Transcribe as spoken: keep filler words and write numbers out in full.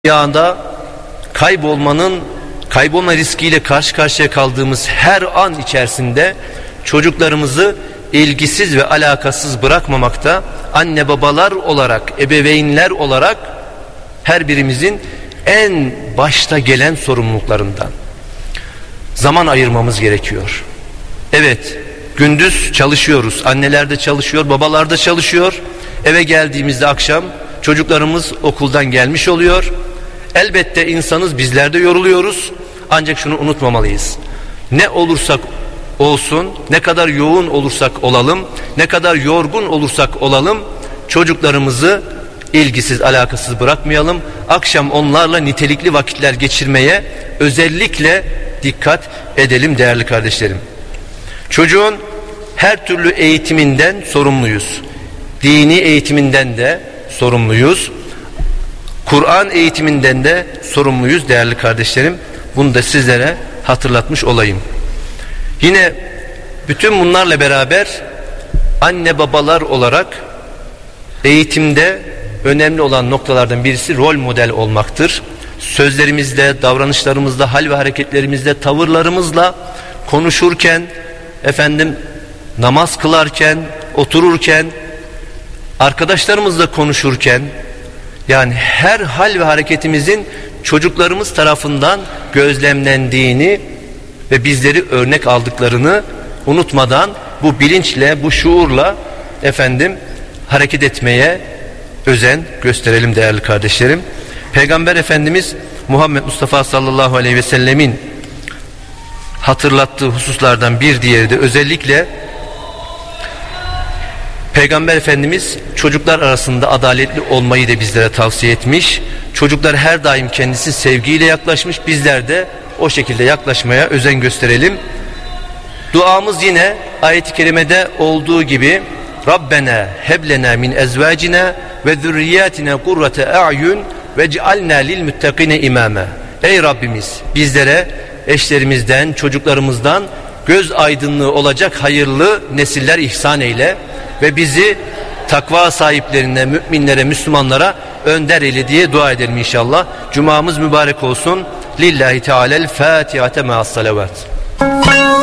Dünyada kaybolmanın, kaybolma riskiyle karşı karşıya kaldığımız her an içerisinde çocuklarımızı ilgisiz ve alakasız bırakmamakta, anne babalar olarak, ebeveynler olarak her birimizin en başta gelen sorumluluklarından. Zaman ayırmamız gerekiyor. Evet, gündüz çalışıyoruz, anneler de çalışıyor, babalar da çalışıyor. Eve geldiğimizde akşam çocuklarımız okuldan gelmiş oluyor. Elbette insanız, bizler de yoruluyoruz. Ancak şunu unutmamalıyız. Ne olursak olsun, ne kadar yoğun olursak olalım, ne kadar yorgun olursak olalım, çocuklarımızı ilgisiz, alakasız bırakmayalım. Akşam onlarla nitelikli vakitler geçirmeye özellikle dikkat edelim değerli kardeşlerim. Çocuğun her türlü eğitiminden sorumluyuz. Dini eğitiminden de sorumluyuz. Kur'an eğitiminden de sorumluyuz değerli kardeşlerim. Bunu da sizlere hatırlatmış olayım. Yine bütün bunlarla beraber anne babalar olarak eğitimde önemli olan noktalardan birisi rol model olmaktır. Sözlerimizde, davranışlarımızda, hal ve hareketlerimizde, tavırlarımızla, konuşurken, efendim namaz kılarken, otururken, arkadaşlarımızla konuşurken, yani her hal ve hareketimizin çocuklarımız tarafından gözlemlendiğini ve bizleri örnek aldıklarını unutmadan bu bilinçle, bu şuurla efendim hareket etmeye özen gösterelim değerli kardeşlerim. Peygamber Efendimiz Muhammed Mustafa sallallahu aleyhi ve sellemin hatırlattığı hususlardan bir diğeri de özellikle Peygamber Efendimiz çocuklar arasında adaletli olmayı da bizlere tavsiye etmiş. Çocuklar her daim kendisi sevgiyle yaklaşmış. Bizler de o şekilde yaklaşmaya özen gösterelim. Duamız yine ayet-i kerimede olduğu gibi Rabbena heblena min ezvacina ve zürriyatina kurrate a'yun vec'alna lil muttaqine imama. Ey Rabbimiz, bizlere eşlerimizden, çocuklarımızdan göz aydınlığı olacak hayırlı nesiller ihsan eyle ve bizi takva sahiplerine, müminlere, Müslümanlara önder eyle diye dua edelim inşallah. Cumamız mübarek olsun. Lillahi Teala'l Fatiha ma'as salavat.